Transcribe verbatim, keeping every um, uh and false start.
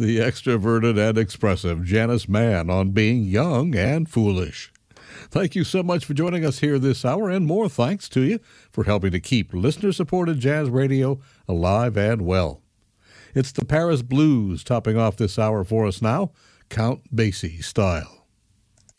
the extroverted and expressive Janice Mann on being young and foolish. Thank you so much for joining us here this hour, and more thanks to you for helping to keep listener-supported jazz radio alive and well. It's the Paris Blues topping off this hour for us now, Count Basie style.